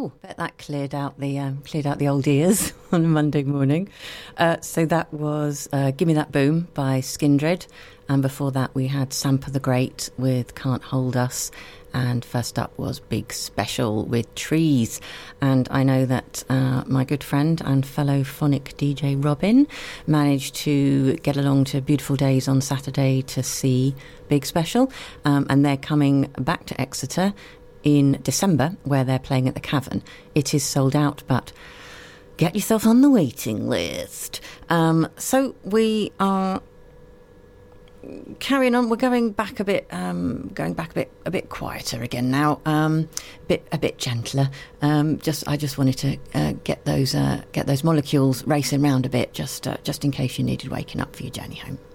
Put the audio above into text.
Bet that cleared out the old ears on a Monday morning. So that was Gimme That Boom by Skindred. And before that we had Sampa the Great with Can't Hold Us. And first up was Big Special with Trees. And I know that my good friend and fellow phonic DJ Robin managed to get along to Beautiful Days on Saturday to see Big Special. And they're coming back to Exeter in December, where they're playing at the Cavern. It is sold out, but get yourself on the waiting list. So we are carrying on. We're going back a bit quieter again now, a bit gentler. I just wanted to get those molecules racing round a bit, just in case you needed waking up for your journey home.